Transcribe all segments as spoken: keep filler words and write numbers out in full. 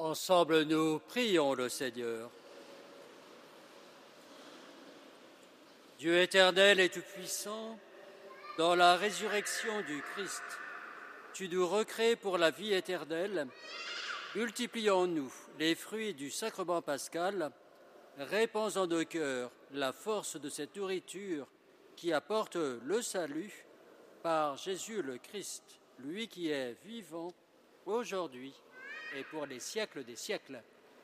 Ensemble, nous prions le Seigneur. Dieu éternel et tout-puissant, dans la résurrection du Christ, tu nous recrées pour la vie éternelle. Multiplions-nous les fruits du sacrement pascal, répands en nos cœurs la force de cette nourriture qui apporte le salut par Jésus le Christ, lui qui est vivant aujourd'hui et pour les siècles des siècles.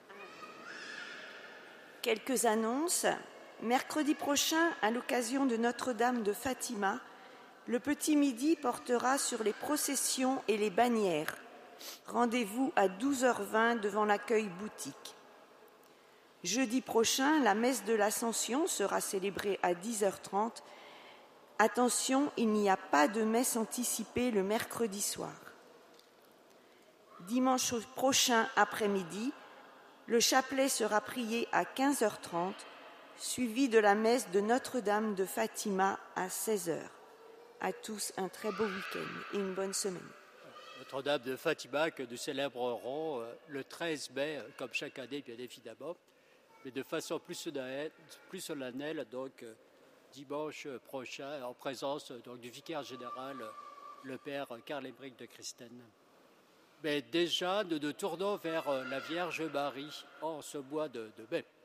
Quelques annonces. Mercredi prochain, à l'occasion de Notre-Dame de Fatima, le petit midi portera sur les processions et les bannières. Rendez-vous à douze heures vingt devant l'accueil boutique. Jeudi prochain, la messe de l'Ascension sera célébrée à dix heures trente. Attention, il n'y a pas de messe anticipée le mercredi soir. Dimanche prochain après-midi, le chapelet sera prié à quinze heures trente, suivi de la messe de Notre-Dame de Fatima à seize heures. À tous, un très beau week-end et une bonne semaine. Notre-Dame de Fatima que nous célébrerons le treize mai, comme chaque année, bien évidemment, mais de façon plus solennelle, plus solennelle donc dimanche prochain, en présence donc, du vicaire général, le père Karl-Emerick de Christen. Mais déjà, nous nous tournons vers la Vierge Marie en ce mois de, de mai.